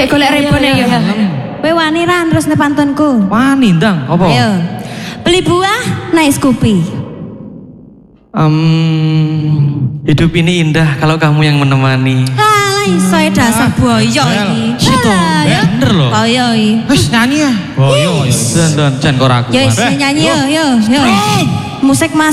Kayak golek repone ya. Kowe wani ra terus ne pantunku? Wani ndang, apa? Ayo. Beli buah naik Scoopy. Hidup ini indah kalau kamu yang menemani. Alah iso dasar boyo iki. Situ bener loh. Boyo iki. Wis nyanyi ya. Boyo, jan kok ragu. Ya nyanyi yo. Musik Mas